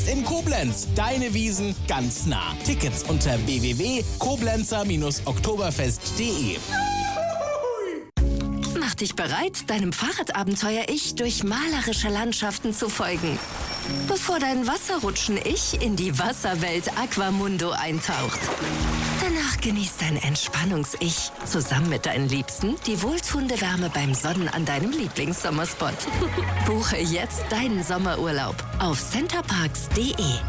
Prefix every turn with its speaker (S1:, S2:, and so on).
S1: In Koblenz, deine Wiesn ganz nah. Tickets unter www.koblenzer-oktoberfest.de.
S2: Mach dich bereit, deinem Fahrradabenteuer-Ich durch malerische Landschaften zu folgen. Bevor dein Wasserrutschen-Ich in die Wasserwelt Aquamundo eintaucht. Danach genießt dein Entspannungs-Ich zusammen mit deinen Liebsten die wohltuende Wärme beim Sonnen an deinem Lieblingssommerspot. Buche jetzt deinen Sommerurlaub auf centerparks.de.